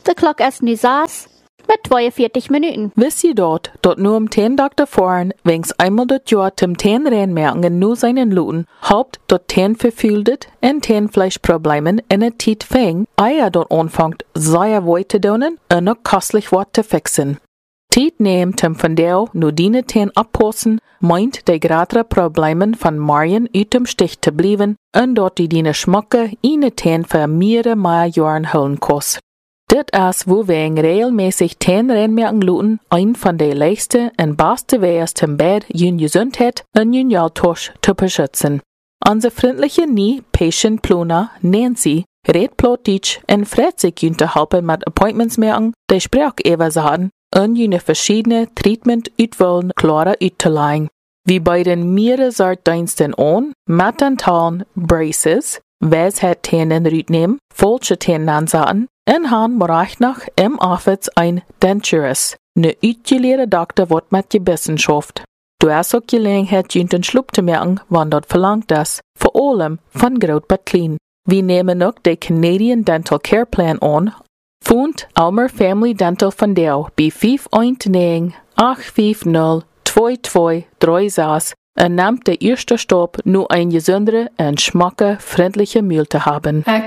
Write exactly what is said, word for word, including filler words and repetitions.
De klok is nu zes met tweeënveertig Minuten. Wisst ihr dort, dort nur um ten Doktor fahren, wenns einmal dort Jahr zum ten Rennmerken nur seinen Luten, haupt dort ten verfühltet en ten Fleischproblemen in a Tiet fäng, eier dort anfangt, sehr weit zu donen und noch kostlich wat zu fixen. Tiet nehmt hem von der nur die ten abposten, meint de gratre Problemen von Marien uit dem Stich zu blieben und dort die dine Schmacke ine ten für mehrere Mal Jahren holen kost. Dit is wo wegen regelmäßig ten Rennmerken luten, ein von de leichste en beste Weers zum Bed jün Gesundheit und jün Jaltosch zu beschützen. Unsere freundliche nie, Patient Pluna, Nancy, red plotitsch en freut sich jün zu helfen mit Appointments merken, de sprach ever sagen, und jüne verschiedene Treatment uitwollen klare uitzulegen. Wie bei den mehrere Sortdiensten an, mit den Talen Braces, wes het tenen uitnehmen, falsche tenen ansaten, en han moracht noch im Office ein Denturist, ne uitgeleerde Doktor wat mit Gebissenschaft. Du hast auch Gelegenheit, jünt den Schluck zu merken, wann dort verlangt das, vor allem von Groot bis Klein. Wir nehmen noch den Canadian Dental Care Plan an, Fund Almer Family Dental von der bei fünf eins neun acht fünf null zwei zwei drei sechs und nimmt der erste Stopp, nur ein gesündere und schmacke, freundliche Mehl zu haben.